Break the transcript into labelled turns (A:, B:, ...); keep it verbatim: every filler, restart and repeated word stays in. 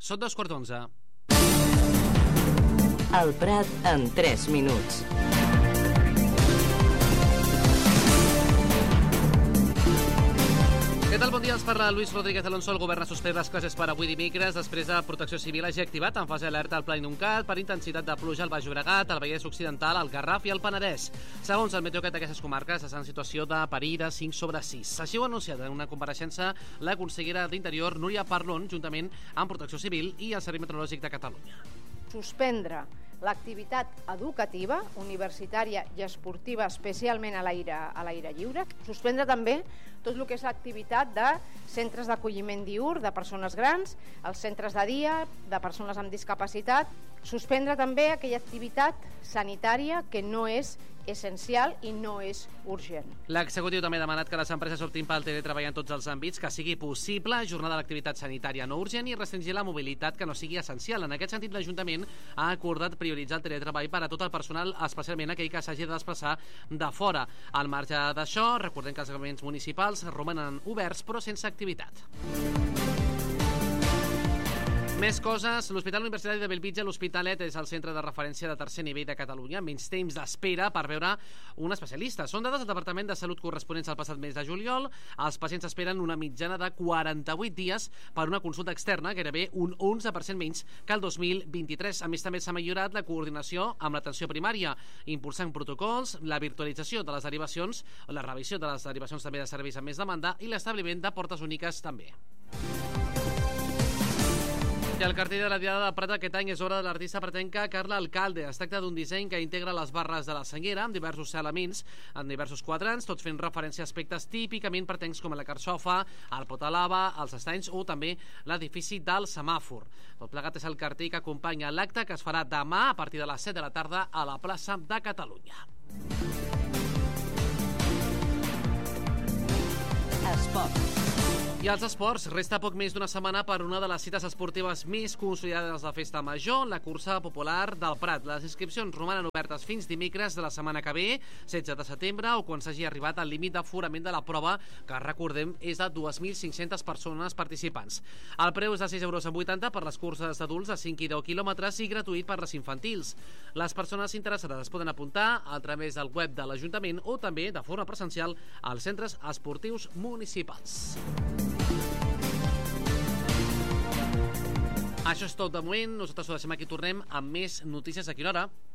A: Són dos quarts d'onze.
B: El Prat en tres minuts.
A: Què tal? Bon dia, els parla Luis Rodríguez Alonso. El govern ha suspès les classes per avui dimecres. Després de Protecció Civil hagi activat en fase alerta el Pla Inuncat per intensitat de pluja al Baix Llobregat, al Vallès Occidental, al Garraf i al Penedès. Segons el Meteocat, aquestes comarques estan en situació de perill de cinc sobre sis. Així ho ha anunciat en una compareixença la consellera d'Interior, Núria Parlon, juntament amb Protecció Civil i el Servei Meteorològic de Catalunya.
C: Suspendre l'activitat educativa, universitària i esportiva, especialment a l'aire a l'aire lliure. Suspendre també tot el que és l'activitat de centres d'acolliment diürn de persones grans, els centres de dia de persones amb discapacitat. Suspendre també aquella activitat sanitària que no és essencial i no és urgent.
A: L'executiu també ha demanat que les empreses optin pel teletreball en tots els àmbits, que sigui possible ajornar l'activitat sanitària no urgent i restringir la mobilitat que no sigui essencial. En aquest sentit, l'Ajuntament ha acordat prioritzar el teletreball per a tot el personal, especialment aquell que s'hagi de desplaçar de fora. Al marge d'això, recordem que els equipaments municipals romanen oberts però sense activitat. Més coses. L'Hospital Universitari de Bellvitge, l'Hospitalet, és el centre de referència de tercer nivell de Catalunya, menys temps d'espera per veure un especialista. Són dades del Departament de Salut corresponents al passat mes de juliol. Els pacients esperen una mitjana de quaranta-vuit dies per una consulta externa, gairebé un onze per cent menys que el dos mil vint-i-tres. A més, també s'ha millorat la coordinació amb l'atenció primària, impulsant protocols, la virtualització de les derivacions, la revisió de les derivacions també de serveis amb més demanda i l'establiment de portes úniques també. I el cartell de la Diada del Prat aquest any és obra de l'artista pratenca Carla Alcalde. Es tracta d'un disseny que integra les barres de la Senyera amb diversos elements en diversos quadrants, tots fent referència a aspectes típicament pratencs com la carxofa, el pot a lava, els estanys o també l'edifici del semàfor. Tot plegat és el cartell que acompanya l'acte que es farà demà a partir de les set de la tarda a la plaça de Catalunya.
B: Esport.
A: I als esports, resta poc més d'una setmana per una de les cites esportives més consolidades de Festa Major, la cursa popular del Prat. Les inscripcions romanen obertes fins dimecres de la setmana que ve, setze de setembre, o quan s'hagi arribat al límit d'aforament de la prova, que recordem és de dues mil cinc-centes persones participants. El preu és de sis euros amb vuitanta per les curses d'adults de cinc i deu quilòmetres i gratuït per les infantils. Les persones interessades es poden apuntar a través del web de l'Ajuntament o també de forma presencial als centres esportius municipals. Això és tot de moment. Nosaltres ho deixem aquí, tornem amb més notícies a quina hora.